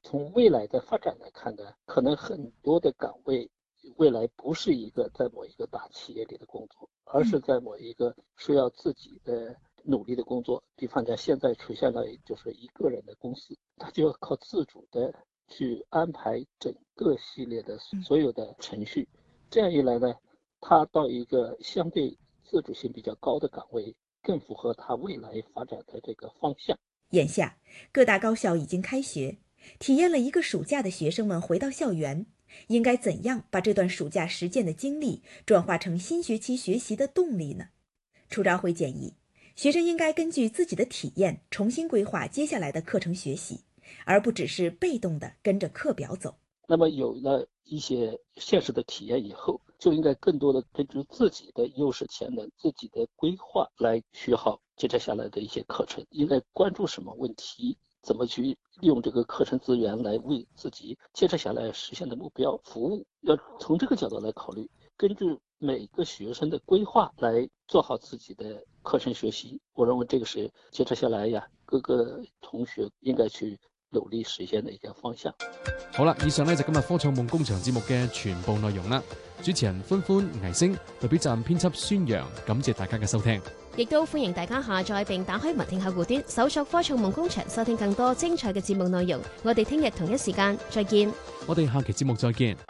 从未来的发展来看呢，可能很多的岗位未来不是一个在某一个大企业里的工作，而是在某一个需要自己的努力的工作。比方讲，现在出现了就是一个人的公司，他就要靠自主的去安排整个系列的所有的程序。这样一来呢，他到一个相对自主性比较高的岗位，更符合他未来发展的这个方向。 眼下，各大高校已经开学，体验了一个暑假的学生们回到校园，应该怎样把这段暑假实践的经历转化成新学期学习的动力呢？出招会建议，学生应该根据自己的体验重新规划接下来的课程学习，而不只是被动地跟着课表走。 那么有了一些现实的体验以后，就应该更多的根据自己的优势潜能、自己的规划来学好接着下来的一些课程，应该关注什么问题，怎么去利用这个课程资源来为自己接着下来实现的目标服务。要从这个角度来考虑，根据每个学生的规划来做好自己的课程学习。我认为这个是接着下来各个同學應該去努力實現的一個方向。 好啦，以上呢就今日科創夢工場節目嘅全部內容啦。主持人歡歡、倪星，代表站編輯孫陽，感謝大家嘅收聽。 亦都歡迎大家下載並打開文聽客戶端，搜索科創夢工場，收聽更多精彩嘅節目內容。我哋聽日同一時間再見。 我哋下期節目再見。